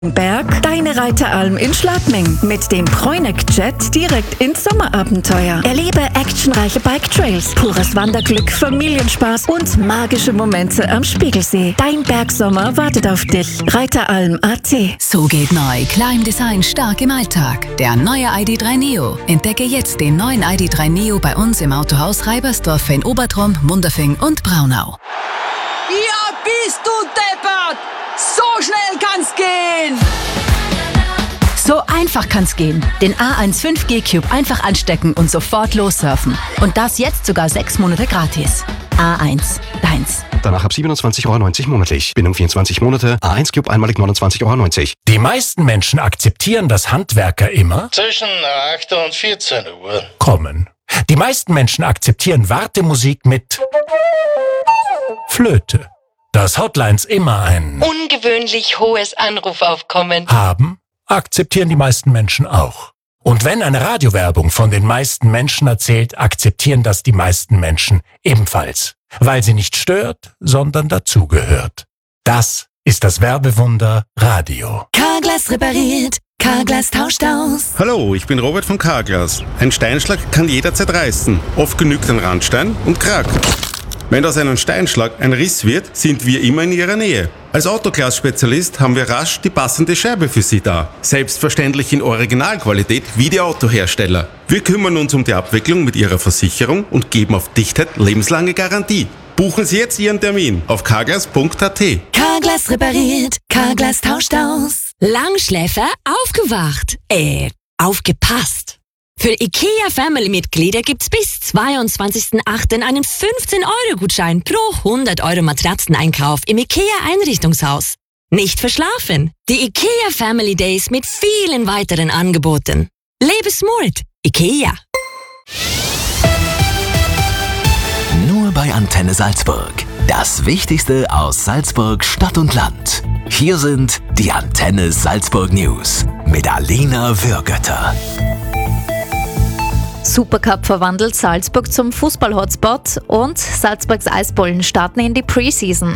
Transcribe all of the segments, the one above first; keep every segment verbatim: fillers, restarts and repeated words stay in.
Berg, deine Reiteralm in Schladming. Mit dem Kreuneck-Jet direkt ins Sommerabenteuer. Erlebe actionreiche Bike-Trails, pures Wanderglück, Familienspaß und magische Momente am Spiegelsee. Dein Bergsommer wartet auf dich. Reiteralm Punkt a t. So geht neu. Klar im Design, stark im Alltag. Der neue I D drei Neo. Entdecke jetzt den neuen I D drei Neo bei uns im Autohaus Reibersdorf in Obertrom, Munderfing und Braunau. Ja, bist du deppert! So schnell kann's gehen! So einfach kann's gehen. Den A eins fünf G Cube einfach anstecken und sofort lossurfen. Und das jetzt sogar sechs Monate gratis. A eins, deins. Danach ab siebenundzwanzig Euro neunzig monatlich. Bindung vierundzwanzig Monate. A eins Cube einmalig neunundzwanzig Euro neunzig. Die meisten Menschen akzeptieren, dass Handwerker immer zwischen acht und vierzehn Uhr kommen. Die meisten Menschen akzeptieren Wartemusik mit Flöte. Dass Hotlines immer ein ungewöhnlich hohes Anrufaufkommen haben, akzeptieren die meisten Menschen auch. Und wenn eine Radiowerbung von den meisten Menschen erzählt, akzeptieren das die meisten Menschen ebenfalls. Weil sie nicht stört, sondern dazugehört. Das ist das Werbewunder Radio. Carglass repariert. Carglass tauscht aus. Hallo, ich bin Robert von Carglass. Ein Steinschlag kann jederzeit reißen. Oft genügt ein Randstein und Krack. Wenn aus einem Steinschlag ein Riss wird, sind wir immer in Ihrer Nähe. Als Autoglas-Spezialist haben wir rasch die passende Scheibe für Sie da. Selbstverständlich in Originalqualität wie die Autohersteller. Wir kümmern uns um die Abwicklung mit Ihrer Versicherung und geben auf Dichtheit lebenslange Garantie. Buchen Sie jetzt Ihren Termin auf carglass Punkt a t. Carglass repariert. Carglass tauscht aus. Langschläfer aufgewacht. Äh, aufgepasst. Für IKEA-Family-Mitglieder gibt's bis zweiundzwanzigsten achten einen fünfzehn-Euro-Gutschein pro hundert Euro Matratzeneinkauf im IKEA-Einrichtungshaus. Nicht verschlafen. Die IKEA Family Days mit vielen weiteren Angeboten. Lebe smart. IKEA. Nur bei Antenne Salzburg. Das Wichtigste aus Salzburg, Stadt und Land. Hier sind die Antenne Salzburg News mit Alina Würgötter. Supercup verwandelt Salzburg zum Fußball-Hotspot und Salzburgs Eisbullen starten in die Preseason.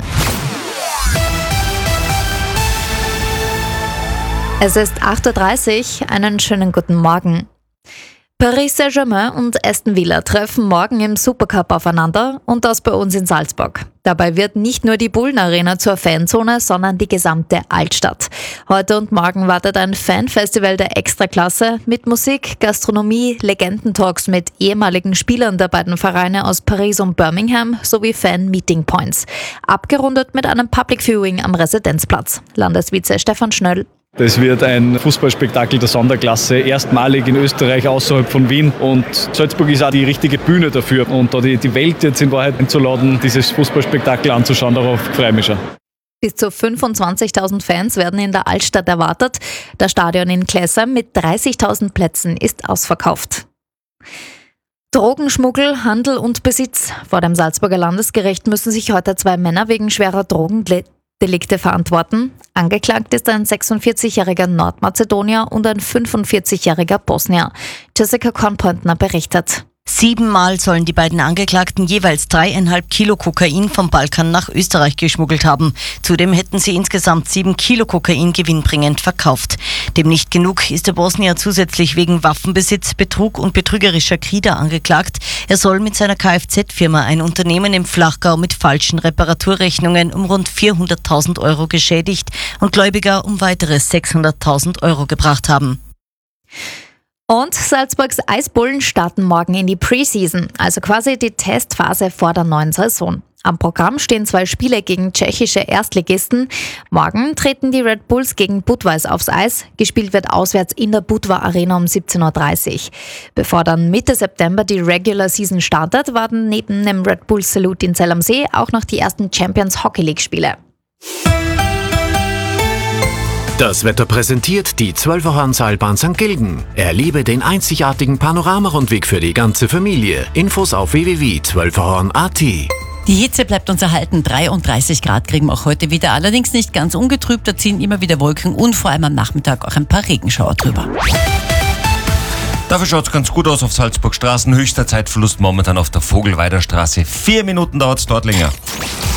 Es ist acht Uhr dreißig, einen schönen guten Morgen. Paris Saint-Germain und Aston Villa treffen morgen im Supercup aufeinander und das bei uns in Salzburg. Dabei wird nicht nur die Bullen-Arena zur Fanzone, sondern die gesamte Altstadt. Heute und morgen wartet ein Fanfestival der Extraklasse mit Musik, Gastronomie, Legendentalks mit ehemaligen Spielern der beiden Vereine aus Paris und Birmingham sowie Fan-Meeting-Points. Abgerundet mit einem Public Viewing am Residenzplatz. Landesvize Stefan Schnöll. Das wird ein Fußballspektakel der Sonderklasse, erstmalig in Österreich außerhalb von Wien. Und Salzburg ist auch die richtige Bühne dafür. Und da die, die Welt jetzt in Wahrheit einzuladen, dieses Fußballspektakel anzuschauen, darauf freue ich mich schon. Bis zu fünfundzwanzigtausend Fans werden in der Altstadt erwartet. Das Stadion in Klessheim mit dreißigtausend Plätzen ist ausverkauft. Drogenschmuggel, Handel und Besitz. Vor dem Salzburger Landesgericht müssen sich heute zwei Männer wegen schwerer Drogendelikte verantworten. Angeklagt ist ein sechsundvierzigjähriger Nordmazedonier und ein fünfundvierzigjähriger Bosnier. Jessica Kornpointner berichtet. Siebenmal sollen die beiden Angeklagten jeweils dreieinhalb Kilo Kokain vom Balkan nach Österreich geschmuggelt haben. Zudem hätten sie insgesamt sieben Kilo Kokain gewinnbringend verkauft. Dem nicht genug ist der Bosnier zusätzlich wegen Waffenbesitz, Betrug und betrügerischer Krieder angeklagt. Er soll mit seiner Kfz-Firma ein Unternehmen im Flachgau mit falschen Reparaturrechnungen um rund vierhunderttausend Euro geschädigt und Gläubiger um weitere sechshunderttausend Euro gebracht haben. Und Salzburgs Eisbullen starten morgen in die Preseason, also quasi die Testphase vor der neuen Saison. Am Programm stehen zwei Spiele gegen tschechische Erstligisten. Morgen treten die Red Bulls gegen Budweis aufs Eis. Gespielt wird auswärts in der Budva Arena um siebzehn Uhr dreißig. Bevor dann Mitte September die Regular Season startet, warten neben dem Red Bull Salute in Zell am See auch noch die ersten Champions Hockey League Spiele. Das Wetter präsentiert die Zwölferhorn-Seilbahn Sankt Gilgen. Erlebe den einzigartigen Panoramarundweg für die ganze Familie. Infos auf w w w punkt zwölferhorn punkt a t. Die Hitze bleibt uns erhalten. dreiunddreißig Grad kriegen wir auch heute wieder. Allerdings nicht ganz ungetrübt. Da ziehen immer wieder Wolken und vor allem am Nachmittag auch ein paar Regenschauer drüber. Dafür schaut es ganz gut aus auf Salzburg Straßen. Höchster Zeitverlust momentan auf der Vogelweider Straße. Vier Minuten dauert es dort länger.